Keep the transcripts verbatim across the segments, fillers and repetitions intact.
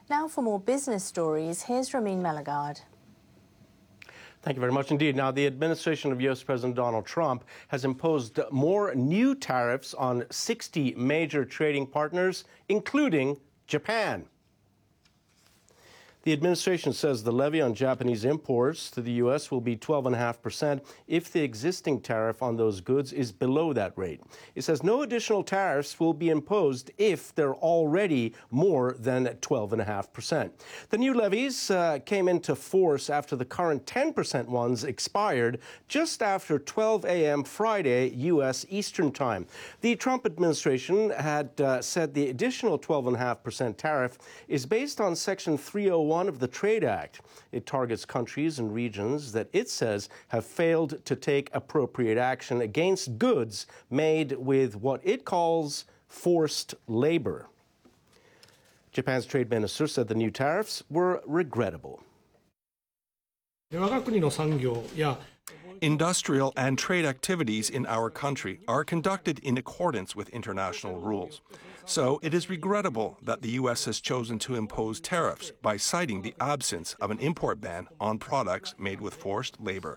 Now for more business stories, here's Ramin Melagard. Thank you very much indeed. Now, the administration of U S President Donald Trump has imposed more new tariffs on sixty major trading partners, including Japan. The administration says the levy on Japanese imports to the U S will be twelve point five percent if the existing tariff on those goods is below that rate. It says no additional tariffs will be imposed if they're already more than twelve point five percent. The new levies uh, came into force after the current ten percent ones expired just after twelve a m Friday U S Eastern Time. The Trump administration had uh, said the additional twelve point five percent tariff is based on Section three oh one of the Trade Act. It targets countries and regions that it says have failed to take appropriate action against goods made with what it calls forced labor. Japan's trade minister said the new tariffs were regrettable. Industrial and trade activities in our country are conducted in accordance with international rules. So it is regrettable that the U S has chosen to impose tariffs by citing the absence of an import ban on products made with forced labor.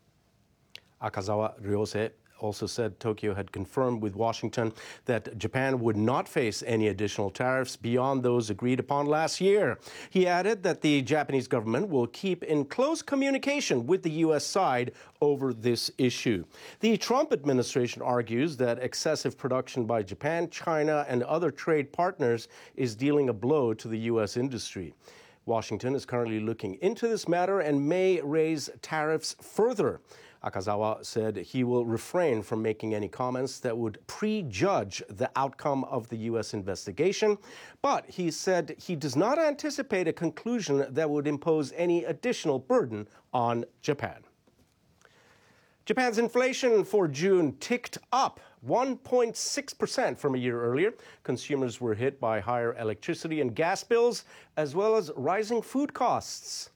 Akazawa Ryose also said Tokyo had confirmed with Washington that Japan would not face any additional tariffs beyond those agreed upon last year. He added that the Japanese government will keep in close communication with the U S side over this issue. The Trump administration argues that excessive production by Japan, China, and other trade partners is dealing a blow to the U S industry. Washington is currently looking into this matter and may raise tariffs further. Akazawa said he will refrain from making any comments that would prejudge the outcome of the U S investigation, but he said he does not anticipate a conclusion that would impose any additional burden on Japan. Japan's inflation for June ticked up one point six percent from a year earlier. Consumers were hit by higher electricity and gas bills, as well as rising food costs.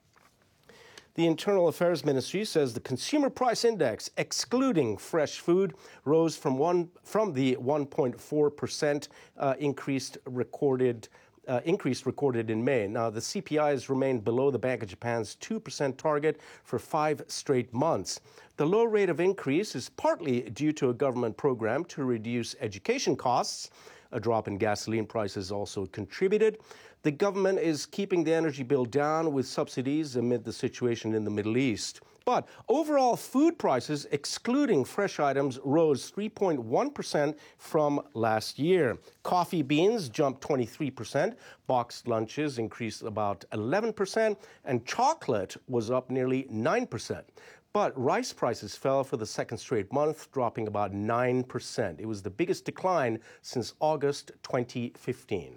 The Internal Affairs Ministry says the Consumer Price Index, excluding fresh food, rose from one from the one point four percent uh, increased recorded uh, increase recorded in May. Now, the C P I has remained below the Bank of Japan's two percent target for five straight months. The low rate of increase is partly due to a government program to reduce education costs. A drop in gasoline prices also contributed. The government is keeping the energy bill down with subsidies amid the situation in the Middle East. But overall food prices, excluding fresh items, rose three point one percent from last year. Coffee beans jumped twenty-three percent, boxed lunches increased about eleven percent, and chocolate was up nearly nine percent. But rice prices fell for the second straight month, dropping about nine percent. It was the biggest decline since August twenty fifteen.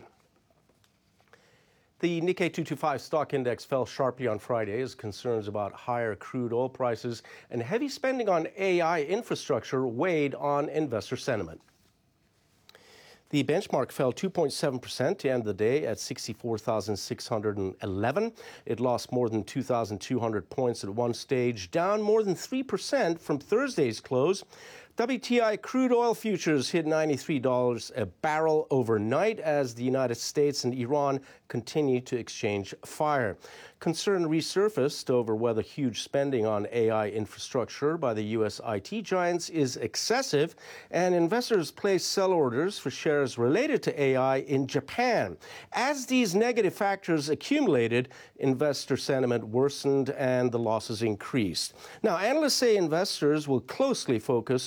The Nikkei two twenty-five stock index fell sharply on Friday as concerns about higher crude oil prices and heavy spending on A I infrastructure weighed on investor sentiment. The benchmark fell two point seven percent to end the day at sixty-four thousand six hundred eleven. It lost more than two thousand two hundred points at one stage, down more than three percent from Thursday's close. W T I crude oil futures hit ninety-three dollars a barrel overnight as the United States and Iran continue to exchange fire. Concern resurfaced over whether huge spending on A I infrastructure by the U S I T giants is excessive, and investors placed sell orders for shares related to A I in Japan. As these negative factors accumulated, investor sentiment worsened and the losses increased. Now, analysts say investors will closely focus